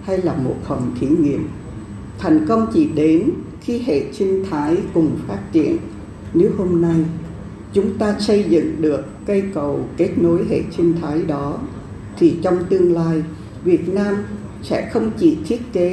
hay là một phòng thí nghiệm. Thành công chỉ đến khi hệ sinh thái cùng phát triển. Nếu hôm nay chúng ta xây dựng được cây cầu kết nối hệ sinh thái đó, thì trong tương lai Việt Nam sẽ không chỉ thiết kế